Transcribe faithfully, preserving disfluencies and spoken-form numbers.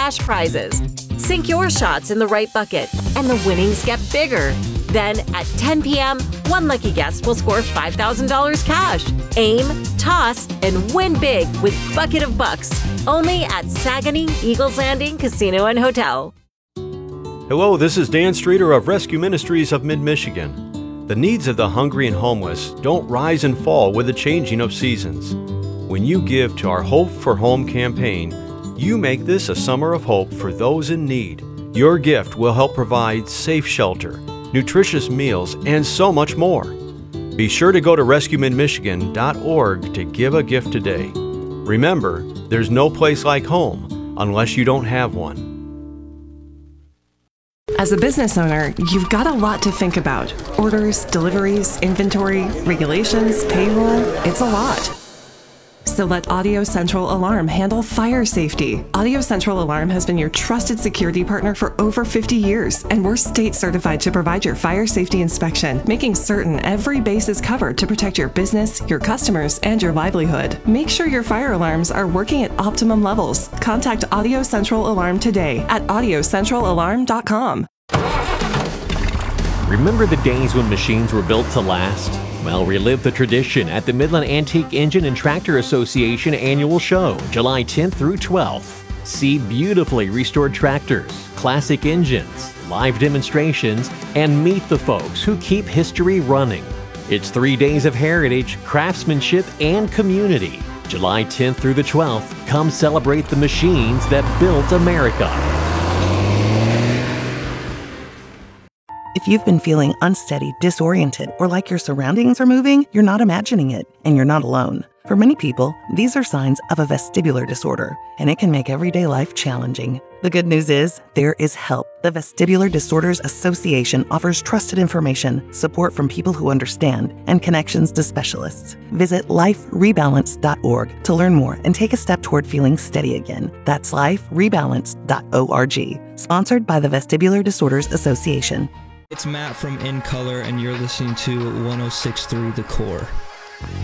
cash prizes. Sink your shots in the right bucket, and the winnings get bigger. Then, at ten p.m., one lucky guest will score five thousand dollars cash. Aim, toss, and win big with Bucket of Bucks. Only at Saguenay Eagles Landing Casino and Hotel. Hello, this is Dan Streeter of Rescue Ministries of Mid-Michigan. The needs of the hungry and homeless don't rise and fall with the changing of seasons. When you give to our Hope for Home campaign, you make this a summer of hope for those in need. Your gift will help provide safe shelter, nutritious meals, and so much more. Be sure to go to rescue mid michigan dot org to give a gift today. Remember, there's no place like home unless you don't have one. As a business owner, you've got a lot to think about. Orders, deliveries, inventory, regulations, payroll. It's a lot. So let Audio Central Alarm handle fire safety. Audio Central Alarm has been your trusted security partner for over fifty years, and we're state certified to provide your fire safety inspection, making certain every base is covered to protect your business, your customers, and your livelihood. Make sure your fire alarms are working at optimum levels. Contact Audio Central Alarm today at audio central alarm dot com. Remember the days when machines were built to last? Well, relive the tradition at the Midland Antique Engine and Tractor Association Annual Show, July tenth through twelfth. See beautifully restored tractors, classic engines, live demonstrations, and meet the folks who keep history running. It's three days of heritage, craftsmanship, and community. July tenth through the twelfth, come celebrate the machines that built America. If you've been feeling unsteady, disoriented, or like your surroundings are moving, you're not imagining it, and you're not alone. For many people, these are signs of a vestibular disorder, and it can make everyday life challenging. The good news is, there is help. The Vestibular Disorders Association offers trusted information, support from people who understand, and connections to specialists. Visit life rebalance dot org to learn more and take a step toward feeling steady again. That's life rebalance dot org. Sponsored by the Vestibular Disorders Association. It's Matt from In Color, and you're listening to one oh six point three The Core.